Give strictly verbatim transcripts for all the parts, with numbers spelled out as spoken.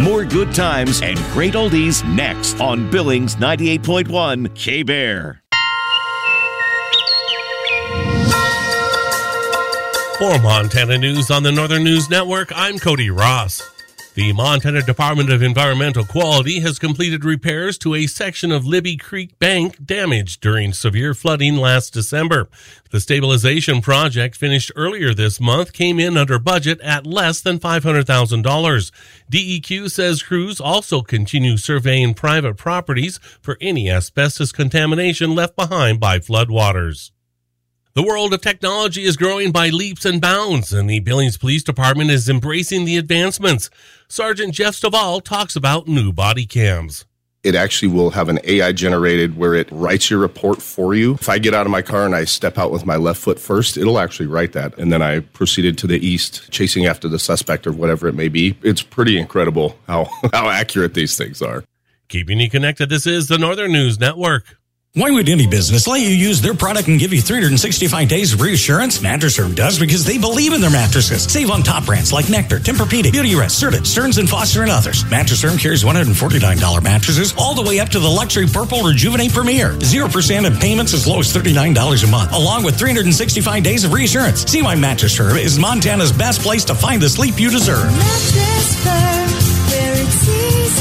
more good times and great oldies next on Billings ninety-eight point one K-Bear. For Montana News on the Northern News Network, I'm Cody Ross. The Montana Department of Environmental Quality has completed repairs to a section of Libby Creek Bank damaged during severe flooding last December. The stabilization project, finished earlier this month, came in under budget at less than five hundred thousand dollars. D E Q says crews also continue surveying private properties for any asbestos contamination left behind by floodwaters. The world of technology is growing by leaps and bounds, and the Billings Police Department is embracing the advancements. Sergeant Jeff Stovall talks about new body cams. It actually will have an A I generated where it writes your report for you. If I get out of my car and I step out with my left foot first, it'll actually write that. And then I proceeded to the east, chasing after the suspect or whatever it may be. It's pretty incredible how, how accurate these things are. Keeping you connected, this is the Northern News Network. Why would any business let you use their product and give you three hundred sixty-five days of reassurance? Mattress Firm does, because they believe in their mattresses. Save on top brands like Nectar, Tempur-Pedic, Beautyrest, Serta, Stearns and Foster, and others. Mattress Firm carries one hundred forty-nine dollars mattresses all the way up to the luxury Purple Rejuvenate Premier. zero percent in payments as low as thirty-nine dollars a month, along with three hundred sixty-five days of reassurance. See why Mattress Firm is Montana's best place to find the sleep you deserve. Mattress Firm, where it's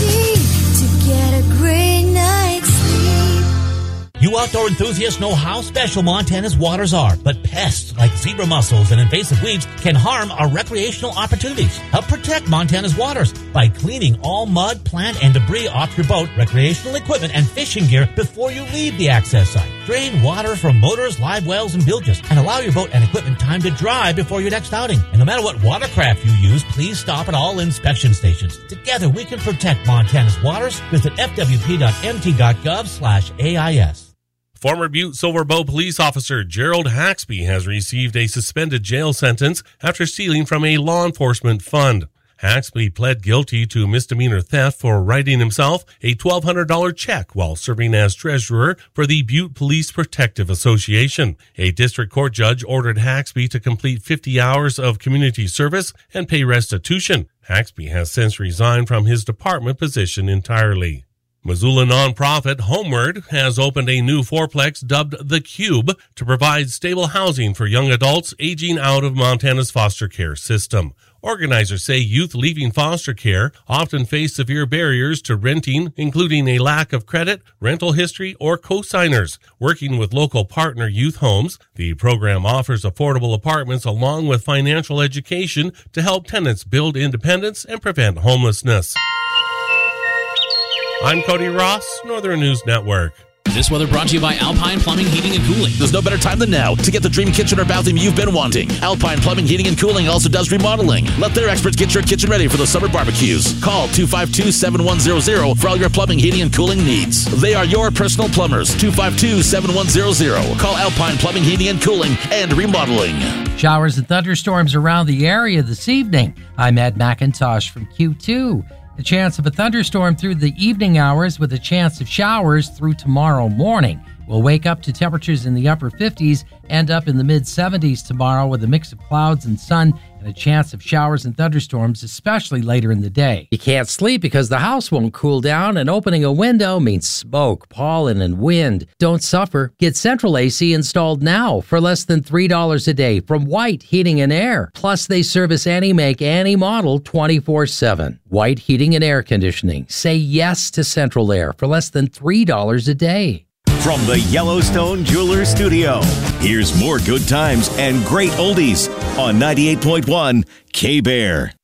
easy to get a great night's sleep. You outdoor enthusiasts know how special Montana's waters are, but pests like zebra mussels and invasive weeds can harm our recreational opportunities. Help protect Montana's waters by cleaning all mud, plant, and debris off your boat, recreational equipment, and fishing gear before you leave the access site. Drain water from motors, live wells, and bilges, and allow your boat and equipment time to dry before your next outing. And no matter what watercraft you use, please stop at all inspection stations. Together, we can protect Montana's waters. Visit f w p dot m t dot gov slash A I S. Former Butte Silver Bow police officer Gerald Haxby has received a suspended jail sentence after stealing from a law enforcement fund. Haxby pled guilty to misdemeanor theft for writing himself a twelve hundred dollars check while serving as treasurer for the Butte Police Protective Association. A district court judge ordered Haxby to complete fifty hours of community service and pay restitution. Haxby has since resigned from his department position entirely. Missoula nonprofit Homeward has opened a new fourplex dubbed The Cube to provide stable housing for young adults aging out of Montana's foster care system. Organizers say youth leaving foster care often face severe barriers to renting, including a lack of credit, rental history, or co-signers. Working with local partner Youth Homes, the program offers affordable apartments along with financial education to help tenants build independence and prevent homelessness. I'm Cody Ross, Northern News Network. This weather brought to you by Alpine Plumbing, Heating, and Cooling. There's no better time than now to get the dream kitchen or bathroom you've been wanting. Alpine Plumbing, Heating, and Cooling also does remodeling. Let their experts get your kitchen ready for the summer barbecues. Call two five two, seven one zero zero for all your plumbing, heating, and cooling needs. They are your personal plumbers. two five two, seven one zero zero. Call Alpine Plumbing, Heating, and Cooling and Remodeling. Showers and thunderstorms around the area this evening. I'm Ed McIntosh from Q two. A chance of a thunderstorm through the evening hours with a chance of showers through tomorrow morning. We'll wake up to temperatures in the upper fifties, end up in the mid seventies tomorrow with a mix of clouds and sun and a chance of showers and thunderstorms, especially later in the day. You can't sleep because the house won't cool down, and opening a window means smoke, pollen, and wind. Don't suffer. Get Central A C installed now for less than three dollars a day from White Heating and Air. Plus, they service any make, any model twenty-four seven. White Heating and Air Conditioning. Say yes to Central Air for less than three dollars a day. From the Yellowstone Jewelers Studio, here's more good times and great oldies on ninety-eight point one K-Bear.